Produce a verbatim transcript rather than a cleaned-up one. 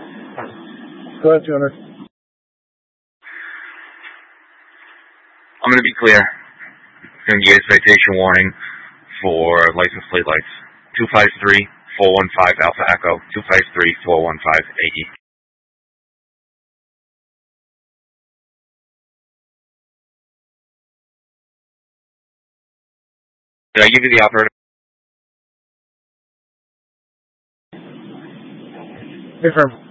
Go ahead, Tuner. I'm going to be clear. It's going to be a citation warning for license plate lights. two five three, four one five Alpha Echo, two five three, four one five A E. Did I give you the operator? Confirm.